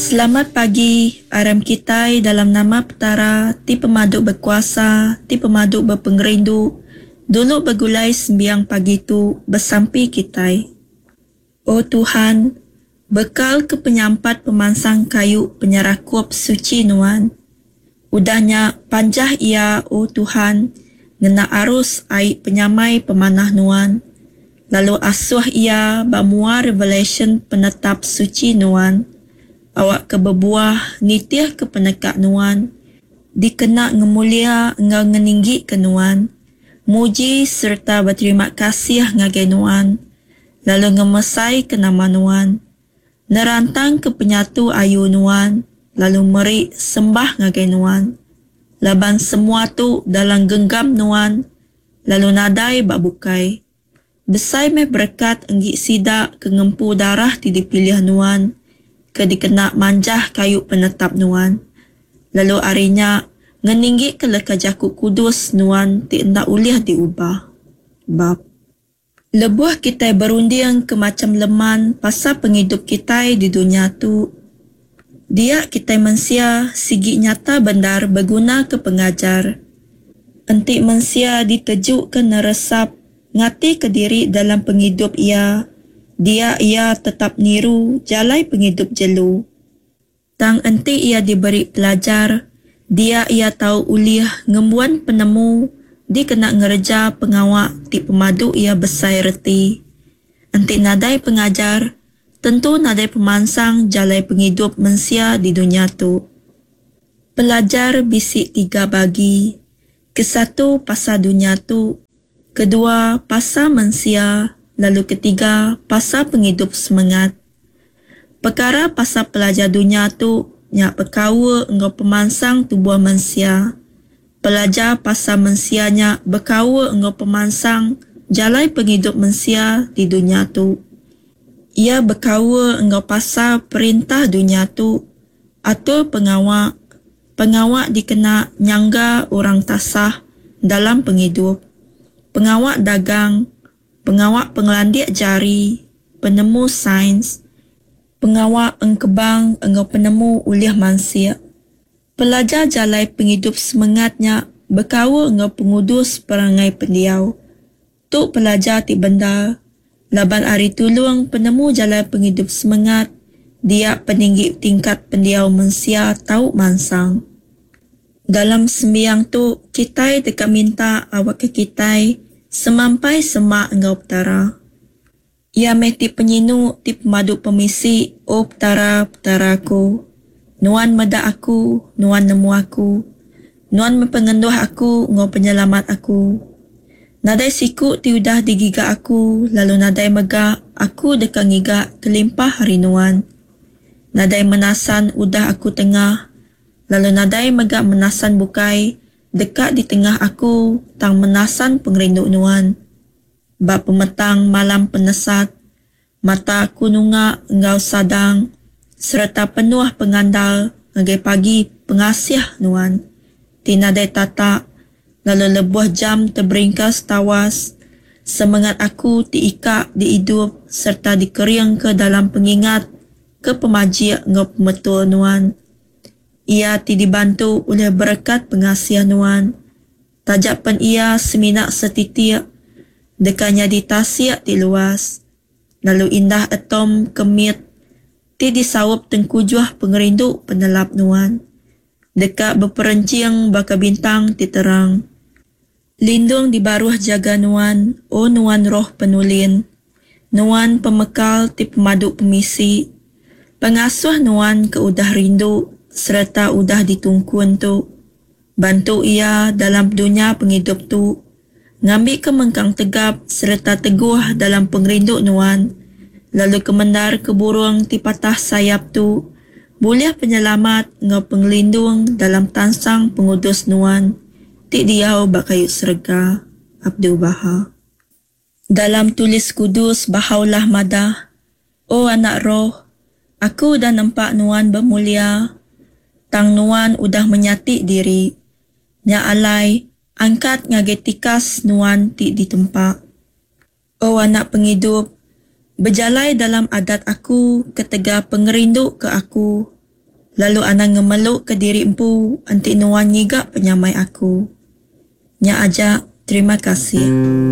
Selamat pagi, aram kitai dalam nama petara, ti pemaduk berkuasa, ti pemaduk berpengerindu, dulu bergulai sembiang pagi tu bersampi kitai. Oh Tuhan, bekal ke penyampat pemansang kayu penyerakup suci nuan. Udahnya panjah ia, oh Tuhan, ngena arus air penyamai pemanah nuan. Lalu asuh ia bamua revelation penetap suci nuan. Awak ke berbuah nitiah ke penekak nuan, dikena ngemulia engau ngeninggi ke nuan, muji serta berterima kasih ngagai nuan, lalu ngemesai ke nama nuan, nerantang ke penyatu ayu nuan, lalu meri sembah ngagai nuan, laban semua tu dalam genggam nuan, lalu nadai bak bukai, besai meh berkat enggi sidak ke ngempu darah ti dipilih nuan, ke dikena manjah kayu penetap nuan. Lalu arinya ngeninggi ke leka jakuk kudus nuan ti endak uliah diubah. Bab lebuh kita berunding ke macam leman pasal penghidup kita di dunia tu. Dia kita mensia sigi nyata bandar berguna ke pengajar. Entik mensia ditejuk ke neresap ngati ke diri dalam penghidup ia. Ia tetap niru jalai penghidup jelu. Tang enti ia diberi pelajar, ia tahu uliah ngembuan penemu, di kena ngerja pengawak ti pemadu ia besai reti. Enti nadai pengajar, tentu nadai pemansang jalai penghidup mensia di dunia tu. Pelajar bisik 3 bagi, ke-1 pasal dunia tu, kedua pasal mensia, lalu ketiga, pasal penghidup semangat. Perkara pasal pelajar dunia tu, nyak berkawa engkau pemansang tubuh manusia. Pelajar pasal mensianya berkawa engkau pemansang jalai penghidup manusia di dunia tu. Ia berkawa engkau pasal perintah dunia tu, atau pengawak. Pengawak dikena nyangga orang tasah dalam penghidup. Pengawak dagang, pengawak pengelandik jari, penemu sains, pengawak engkebang engkau penemu uliah mansia. Pelajar jalai penghidup semangatnya berkawa engkau pengudus perangai pendiau. Tuk pelajar ti benda, laban ari tulung penemu jalai penghidup semangat, dia peninggi tingkat pendiau mansia tahu mansang. Dalam sembiang tu, kitai teka minta awak ke kitai, semampai semak engkau petara. Ia meti penyinu ti pemadu pemisi, oh petara-petaraku. Nuan meda aku, nuan nemu aku. Nuan mempengenduh aku, engkau penyelamat aku. Nadai siku ti udah digiga aku, lalu nadai megak, aku dekat ngigak kelimpah hari nuan. Nadai menasan udah aku tengah, lalu nadai megak menasan bukai, dekat di tengah aku, tang menasan pengerindu nuan. Bab pemetang malam penesat, mata aku nunga engkau sadang, serta penuh pengandal, ngagai pagi pengasih nuan. Tinadai tata, lalu lebuh jam terberingkas tawas, semangat aku diikat di hidup, serta dikering ke dalam pengingat, ke pemajik engkau pemetul nuan. Ia ti dibantu oleh berkat pengasihan nuan. Tajak pen ia seminak setitik, dekanya ditasiak ti luas. Lalu indah atom kemit, ti disawap tengkujuh pengerindu penelap nuan. Dekat berperencing baka bintang ti terang. Lindung di baruh jaga nuan, oh nuan roh penulin. Nuan pemekal ti pemaduk pemisi. Pengasuh nuan ke udah rindu, serta udah ditungkun tu. Bantu ia dalam dunia penghidup tu. Ngambil kemengkang tegap serta teguh dalam pengerindu nuan. Lalu kemendar ke burung ti patah sayap tu. Boleh penyelamat ngau pengelindung dalam tansang pengudus nuan. Ti diau bakayu serga. Abdul Baha. Dalam tulis kudus bahaulah madah. Oh anak roh, aku dah nampak nuan bermulia. Tang nuan udah menyati diri. Nya alai, angkat ngagai tikas nuan ti di tempat. Oh anak penghidup, berjalai dalam adat aku, ketega pengerindu ke aku. Lalu anang ngemeluk ke diri empu, anti nuan ngiga penyamai aku. Nya aja, terima kasih.